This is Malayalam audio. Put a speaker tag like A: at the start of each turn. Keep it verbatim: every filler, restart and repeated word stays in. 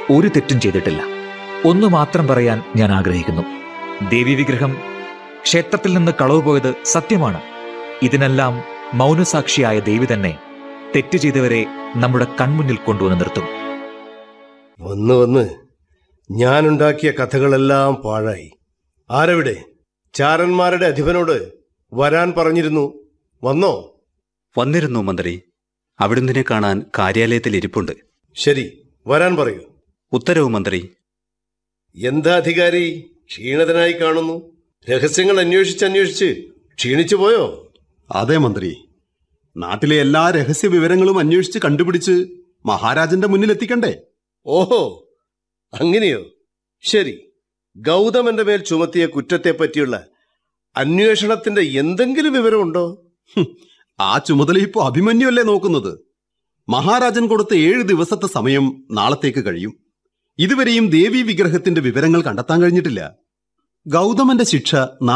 A: ഒരു തെറ്റും ചെയ്തിട്ടില്ല. ഒന്നു മാത്രം പറയാൻ ഞാൻ ആഗ്രഹിക്കുന്നു. ദേവി വിഗ്രഹം ക്ഷേത്രത്തിൽ നിന്ന് കളവ് പോയത് സത്യമാണ്. ഇതിനെല്ലാം മൗനസാക്ഷിയായ ദേവി തന്നെ തെറ്റ് ചെയ്തവരെ നമ്മുടെ കൺമുന്നിൽ കൊണ്ടുവന്ന് നിർത്തും.
B: വന്ന് വന്ന് ഞാനുണ്ടാക്കിയ കഥകളെല്ലാം പാഴായി. ആരവിടെ? ചാരന്മാരുടെ അധിപനോട് വരാൻ പറഞ്ഞിരുന്നു. വന്നോ?
C: വന്നിരുന്നു മന്ത്രി. അവിടുന്നിനെ കാണാൻ കാര്യാലയത്തിൽ ഇരിപ്പുണ്ട്.
B: ശരി, വരാൻ പറയൂ.
C: ഉത്തരവ് മന്ത്രി.
B: എന്താ അധികാരി, ക്ഷീണിതനായി കാണുന്നു. രഹസ്യങ്ങൾ അന്വേഷിച്ച് അന്വേഷിച്ച് ക്ഷീണിച്ചു പോയോ?
D: അതെ മന്ത്രി, നാട്ടിലെ എല്ലാ രഹസ്യ വിവരങ്ങളും അന്വേഷിച്ച് കണ്ടുപിടിച്ച് മഹാരാജന്റെ മുന്നിൽ എത്തിക്കണ്ടേ?
B: ഓഹോ, അങ്ങനെയോ? ശരി, ഗൗതമന്റെ മേൽ ചുമത്തിയ കുറ്റത്തെപ്പറ്റിയുള്ള അന്വേഷണത്തിന്റെ എന്തെങ്കിലും വിവരമുണ്ടോ?
D: ആ ചുമതല ഇപ്പോ അഭിമന്യുവല്ലേ നോക്കുന്നത്. മഹാരാജൻ കൊടുത്ത ഏഴ് ദിവസത്തെ സമയം നാളത്തേക്ക് കഴിയും. ഇതുവരെയും ദേവീ വിഗ്രഹത്തിന്റെ വിവരങ്ങൾ കണ്ടെത്താൻ കഴിഞ്ഞിട്ടില്ല. ഗൗതമന്റെ ശിക്ഷ